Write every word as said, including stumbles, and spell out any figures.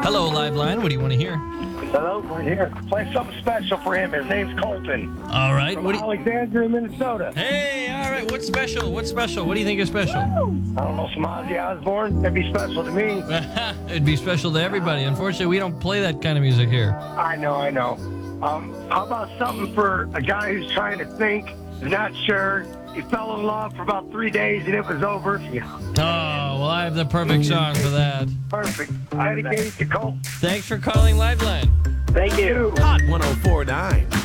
Hello, Liveline. What do you want to hear? Hello, we're here. Play something special for him. His name's Colton. All right. From What do you... Alexandria, Minnesota. Hey, all right. What's special? What's special? What do you think is special? I don't know, some Ozzy Osbourne. That'd be special to me. It'd be special to everybody. Unfortunately, we don't play that kind of music here. I know, I know. Um, how about something for a guy who's trying to think, is not sure, he fell in love for about three days and it was over? Yeah. Oh, well, I have the perfect song for that. Perfect. Dedicated to Colt. Thanks for calling Liveline. Thank you. Hot one oh four point nine.